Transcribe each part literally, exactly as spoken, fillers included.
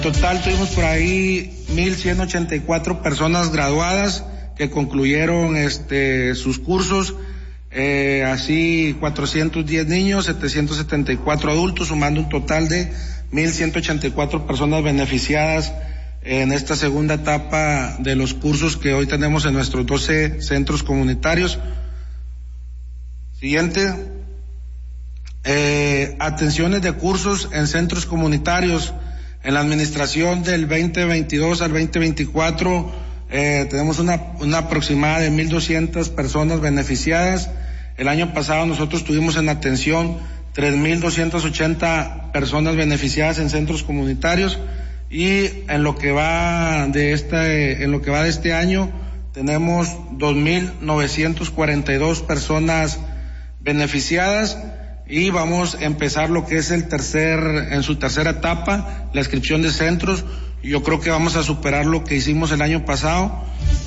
Total tuvimos por ahí mil ciento ochenta y cuatro personas graduadas que concluyeron este sus cursos, eh, así cuatrocientos diez niños, setecientos setenta y cuatro adultos, sumando un total de mil ciento ochenta y cuatro personas beneficiadas en esta segunda etapa de los cursos que hoy tenemos en nuestros doce centros comunitarios. Siguiente. Eh, atenciones de cursos en centros comunitarios. En la administración del veinte veintidós al veinte veinticuatro eh, tenemos una, una aproximada de mil doscientas personas beneficiadas. El año pasado nosotros tuvimos en atención tres mil doscientas ochenta personas beneficiadas en centros comunitarios, y en lo que va de este, en lo que va de este año tenemos dos mil novecientas cuarenta y dos personas beneficiadas. Y vamos a empezar lo que es el tercer, en su tercera etapa, la inscripción de centros. Yo creo que vamos a superar lo que hicimos el año pasado.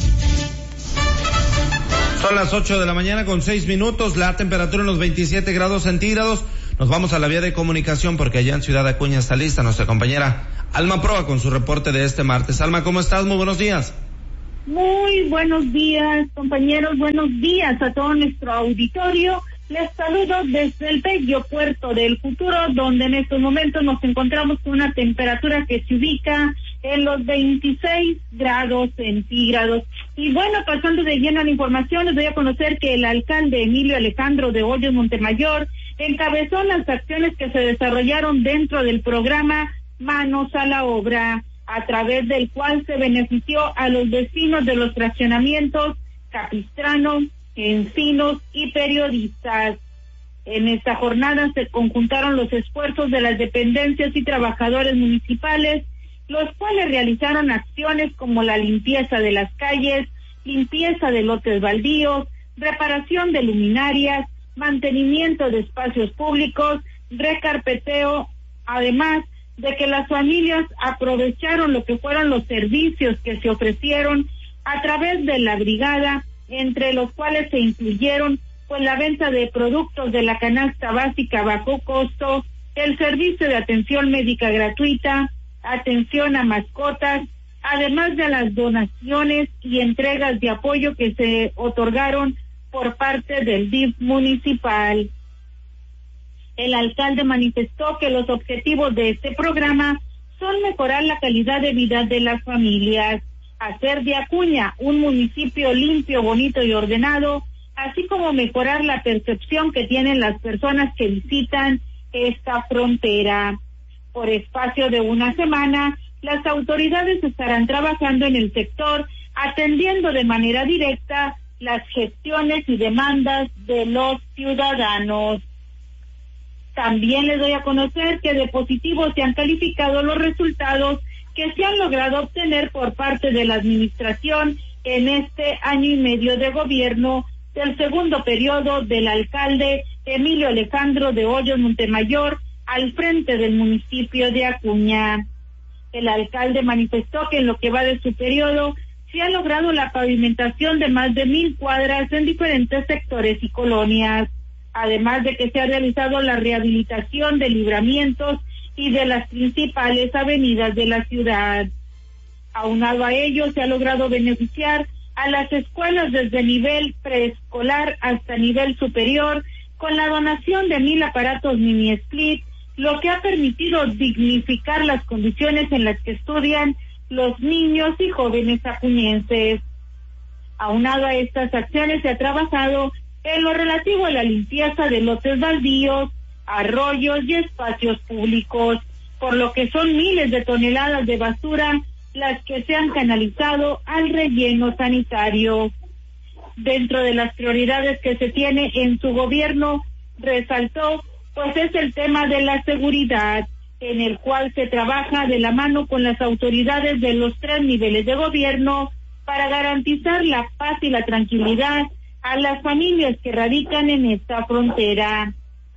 Son las ocho de la mañana con seis minutos, la temperatura en los veintisiete grados centígrados. Nos vamos a la vía de comunicación porque allá en Ciudad Acuña está lista nuestra compañera Alma Proa con su reporte de este martes. Alma, ¿cómo estás? Muy buenos días. Muy buenos días, compañeros. Buenos días a todo nuestro auditorio. Les saludo desde el bello puerto del Futuro, donde en estos momentos nos encontramos con una temperatura que se ubica en los veintiséis grados centígrados. Y bueno, pasando de lleno a la información, les doy a conocer que el alcalde Emilio Alejandro de Hoyos Montemayor encabezó las acciones que se desarrollaron dentro del programa Manos a la Obra, a través del cual se benefició a los vecinos de los fraccionamientos Capistrano, Encinos y periodistas. En esta jornada se conjuntaron los esfuerzos de las dependencias y trabajadores municipales, los cuales realizaron acciones como la limpieza de las calles, limpieza de lotes baldíos, reparación de luminarias, mantenimiento de espacios públicos, recarpeteo, además de que las familias aprovecharon lo que fueron los servicios que se ofrecieron a través de la brigada, entre los cuales se incluyeron pues la venta de productos de la canasta básica bajo costo, el servicio de atención médica gratuita, atención a mascotas, además de las donaciones y entregas de apoyo que se otorgaron por parte del D I F municipal. El alcalde manifestó que los objetivos de este programa son mejorar la calidad de vida de las familias, hacer de Acuña un municipio limpio, bonito y ordenado, así como mejorar la percepción que tienen las personas que visitan esta frontera. Por espacio de una semana, las autoridades estarán trabajando en el sector, atendiendo de manera directa las gestiones y demandas de los ciudadanos. También les doy a conocer que de positivo se han calificado los resultados que se han logrado obtener por parte de la administración en este año y medio de gobierno del segundo periodo del alcalde Emilio Alejandro de Hoyos Montemayor al frente del municipio de Acuña. El alcalde manifestó que en lo que va de su periodo se ha logrado la pavimentación de más de mil cuadras en diferentes sectores y colonias, además de que se ha realizado la rehabilitación de libramientos y de las principales avenidas de la ciudad. Aunado a ello, se ha logrado beneficiar a las escuelas desde nivel preescolar hasta nivel superior con la donación de mil aparatos mini split, lo que ha permitido dignificar las condiciones en las que estudian los niños y jóvenes acuñenses. Aunado a estas acciones, se ha trabajado en lo relativo a la limpieza de lotes baldíos, arroyos y espacios públicos, por lo que son miles de toneladas de basura las que se han canalizado al relleno sanitario. Dentro de las prioridades que se tiene en su gobierno, resaltó, pues es el tema de la seguridad, en el cual se trabaja de la mano con las autoridades de los tres niveles de gobierno para garantizar la paz y la tranquilidad a las familias que radican en esta frontera.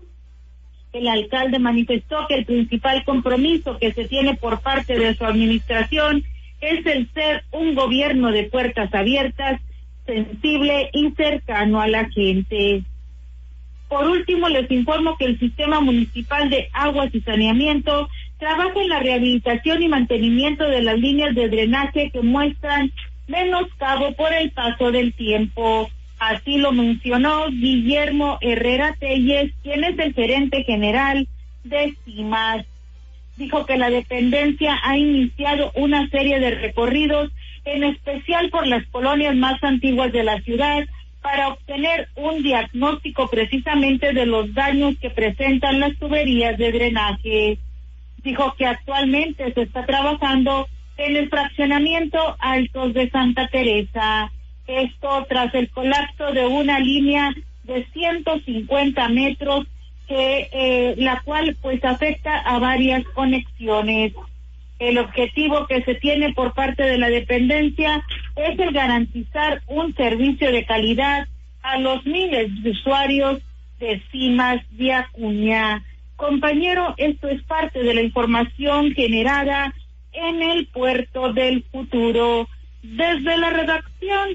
El alcalde manifestó que el principal compromiso que se tiene por parte de su administración es el ser un gobierno de puertas abiertas, sensible y cercano a la gente. Por último, les informo que el Sistema Municipal de Aguas y Saneamiento trabaja en la rehabilitación y mantenimiento de las líneas de drenaje que muestran menoscabo por el paso del tiempo. Así lo mencionó Guillermo Herrera Telles, quien es el gerente general de CIMAS. Dijo que la dependencia ha iniciado una serie de recorridos, en especial por las colonias más antiguas de la ciudad, para obtener un diagnóstico precisamente de los daños que presentan las tuberías de drenaje. Dijo que actualmente se está trabajando en el fraccionamiento Altos de Santa Teresa. Esto tras el colapso de una línea de ciento cincuenta metros, que eh, la cual pues afecta a varias conexiones. El objetivo que se tiene por parte de la dependencia es el garantizar un servicio de calidad a los miles de usuarios de CIMAS de Acuña. Compañero, esto es parte de la información generada en el Puerto del Futuro. Desde la redacción